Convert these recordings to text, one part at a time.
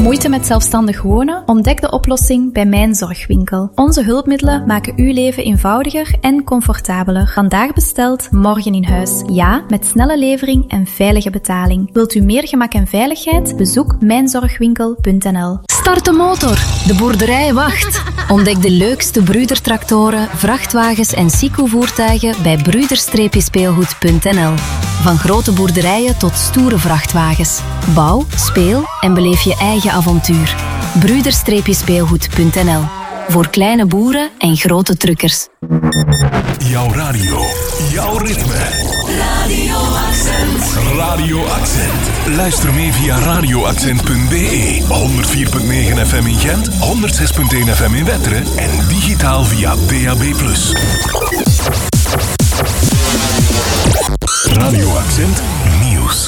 Moeite met zelfstandig wonen? Ontdek de oplossing bij Mijn Zorgwinkel. Onze hulpmiddelen maken uw leven eenvoudiger en comfortabeler. Vandaag besteld, morgen in huis. Ja, met snelle levering en veilige betaling. Wilt u meer gemak en veiligheid? Bezoek mijnzorgwinkel.nl. Start de motor. De boerderij wacht. Ontdek de leukste Brüder-tractoren, vrachtwagens en Sico-voertuigen bij brüder-speelgoed.nl. Van grote boerderijen tot stoere vrachtwagens. Bouw, speel en beleef je eigen avontuur. brüder-speelgoed.nl. Voor kleine boeren en grote truckers. Jouw radio, jouw ritme. Radio Accent. Radio Accent. Luister mee via radioaccent.be. 104.9 FM in Gent, 106.1 FM in Wetteren en digitaal via DAB+. Radio Accent Nieuws.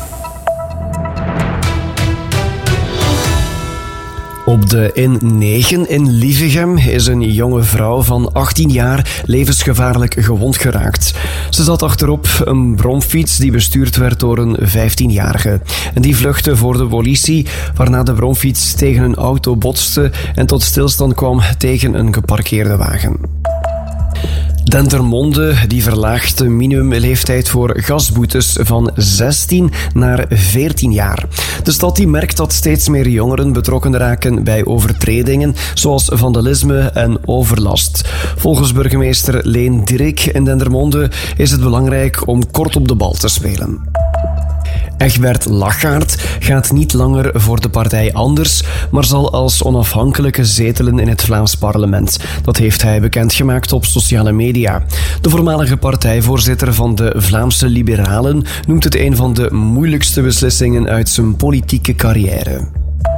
Op de N9 in Lievegem is een jonge vrouw van 18 jaar levensgevaarlijk gewond geraakt. Ze zat achterop een bromfiets die bestuurd werd door een 15-jarige. En die vluchtte voor de politie, waarna de bromfiets tegen een auto botste en tot stilstand kwam tegen een geparkeerde wagen. Dendermonde die verlaagt de minimumleeftijd voor gasboetes van 16 naar 14 jaar. De stad die merkt dat steeds meer jongeren betrokken raken bij overtredingen zoals vandalisme en overlast. Volgens burgemeester Leen Dirk in Dendermonde is het belangrijk om kort op de bal te spelen. Egbert Lachaert gaat niet langer voor de partij Anders, maar zal als onafhankelijke zetelen in het Vlaams parlement. Dat heeft hij bekendgemaakt op sociale media. De voormalige partijvoorzitter van de Vlaamse Liberalen noemt het een van de moeilijkste beslissingen uit zijn politieke carrière.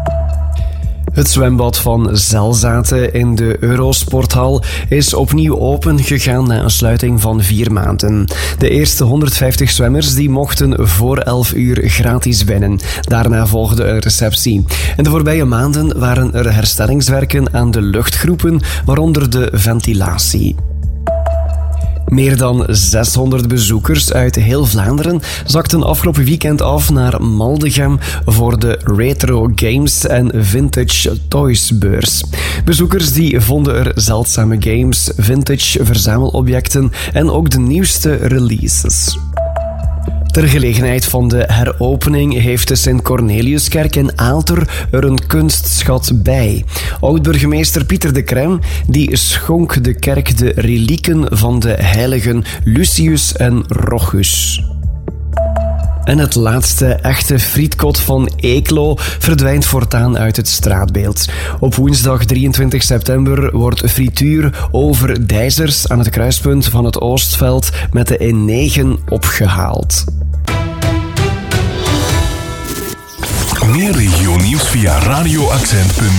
Het zwembad van Zelzaten in de Eurosporthal is opnieuw open gegaan na een sluiting van 4 maanden. De eerste 150 zwemmers die mochten voor 11 uur gratis binnen. Daarna volgde een receptie. In de voorbije maanden waren er herstellingswerken aan de luchtgroepen, waaronder de ventilatie. Meer dan 600 bezoekers uit heel Vlaanderen zakten afgelopen weekend af naar Maldegem voor de Retro Games en Vintage Toys beurs. Bezoekers die vonden er zeldzame games, vintage verzamelobjecten en ook de nieuwste releases. Ter gelegenheid van de heropening heeft de Sint-Corneliuskerk in Aalter er een kunstschat bij. Oud-burgemeester Pieter de Crème die schonk de kerk de relieken van de heiligen Lucius en Rochus. En het laatste echte frietkot van Eeklo verdwijnt voortaan uit het straatbeeld. Op woensdag 23 september wordt frituur over Dijzers aan het kruispunt van het Oostveld met de N9 opgehaald. Meer regionieuws via radioaccent.be.